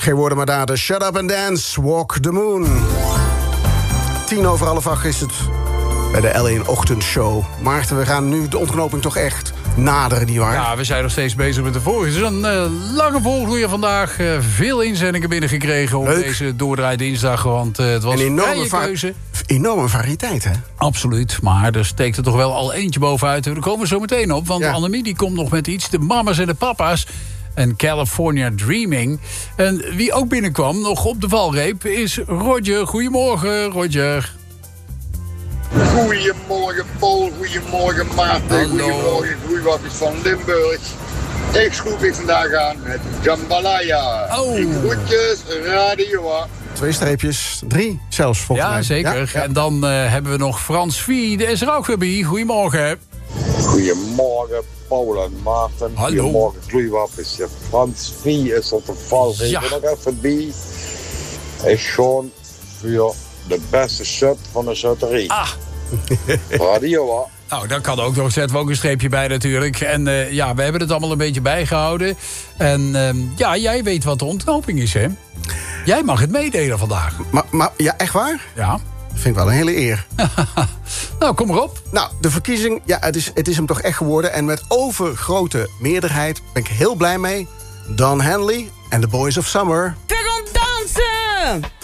Geen woorden maar daden. Shut up and dance, walk the moon. 8:10 is het bij de L1 Ochtendshow. Maarten, we gaan nu de ontknoping toch echt naderen, nietwaar? Ja, we zijn nog steeds bezig met de volgende. Het is een lange volgende vandaag. Veel inzendingen binnengekregen op deze doordraaidinsdag. Want het was een vrije keuze. Enorme variëteit, hè? Absoluut, maar er steekt er toch wel al eentje bovenuit. Daar komen we zo meteen op, want Annemie die komt nog met iets. De mama's en de papa's. En California Dreaming. En wie ook binnenkwam, nog op de valreep, is Roger. Goedemorgen, Roger. Goedemorgen Paul, goedemorgen Maarten, goedemorgen groeiwakkers van Limburg. Ik schroef ik vandaag aan met Jambalaya. Groetjes, radio. 2 streepjes, 3 zelfs volgens mij. Ja, zeker. Ja. En dan hebben we nog Frans Vie, de is er ook weer bij. Goedemorgen. Goedemorgen Paul en Maarten. Hallo. Goedemorgen groeiwakkers. Frans Vie is op de valreep nog even bij. Is gewoon voor de beste sub van de sutterie. Radio. Nou, dat kan ook nog. Zetten we ook een streepje bij natuurlijk. En we hebben het allemaal een beetje bijgehouden. En jij weet wat de ontknoping is, hè? Jij mag het meedelen vandaag. Maar ja, echt waar? Ja. Dat vind ik wel een hele eer. Nou, kom maar op. Nou, de verkiezing, het is hem toch echt geworden. En met overgrote meerderheid ben ik heel blij mee. Don Henley en The Boys of Summer. We gaan dansen!